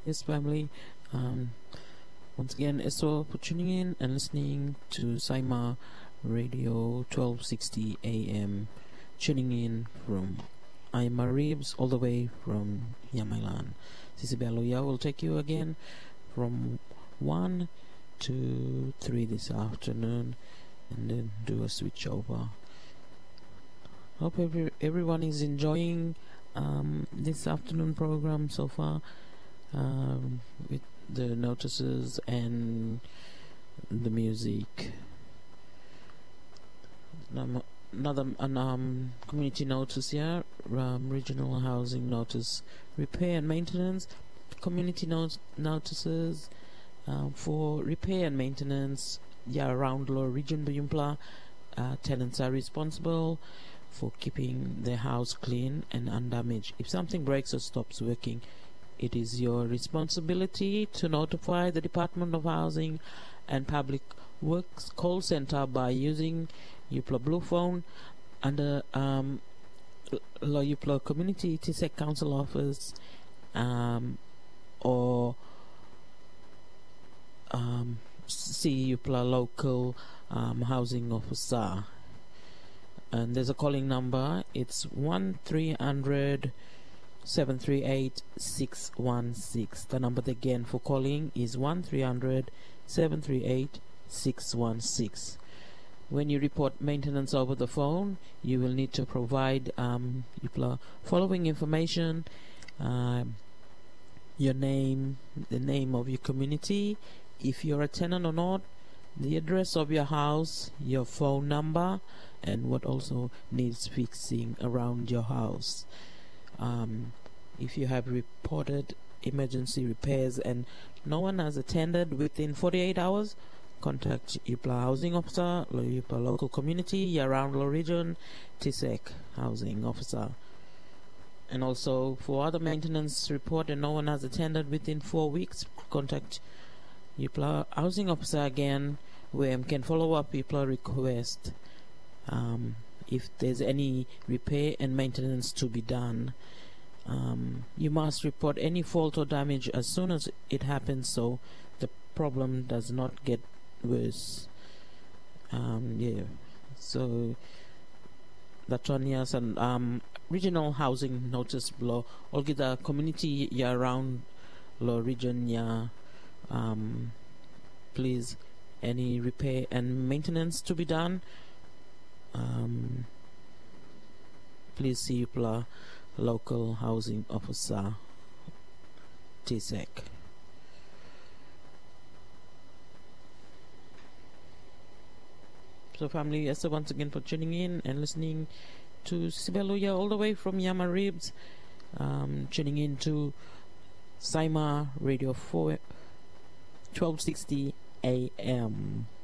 Yes, family. Um, Once again, SO for tuning in and listening to Saima Radio 1260 AM. Tuning in from Aima Reeves all the way from Yamailan. Sisi Beloya will take you again from 1 to 3 this afternoon and then do a switch over. Hope everyone is enjoying this afternoon program so far, with the notices and the music. Another community notice here, regional housing notice, repair and maintenance. Community notices for repair and maintenance. Around Lower Region Buyumpla, tenants are responsible for keeping their house clean and undamaged. If something breaks or stops working, it is your responsibility to notify the Department of Housing and Public Works call center by using Yupla Blue Phone under Yupla Community TSEC Council Office or see Yupla Local Housing Officer. And there's a calling number. It's 1-300-738-616. The number again for calling is 1-300-738-616. When you report maintenance over the phone, you will need to provide following information: your name, the name of your community, if you're a tenant or not, the address of your house, your phone number, and what also needs fixing around your house. If you have reported emergency repairs and no one has attended within 48 hours, contact Yupla Housing Officer, Yupla Local Community, around Lower Region, TSEC Housing Officer. And also for other maintenance report and no one has attended within 4 weeks, contact Yupla Housing Officer again, where can follow up Yupla request if there's any repair and maintenance to be done. You must report any fault or damage as soon as it happens so the problem does not get worse. So that one, yes. And regional housing notice below all the community around Lower Region, please, any repair and maintenance to be done, please see Yupla Local Housing Officer, TSEC. So family, yes, once again for tuning in and listening to Sibeluya all the way from Yama Ribs, tuning in to Saima Radio 1260 AM.